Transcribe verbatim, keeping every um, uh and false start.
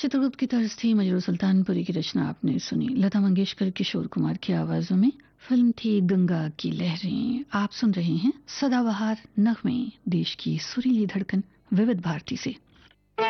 चित्रगुप्त की तर्ज थी, मजरू सुल्तानपुरी की रचना आपने सुनी, लता मंगेशकर, किशोर कुमार की आवाजों में। फिल्म थी गंगा की लहरें। आप सुन रहे हैं सदाबहार नगमे, देश की सुरीली धड़कन विविध भारती से।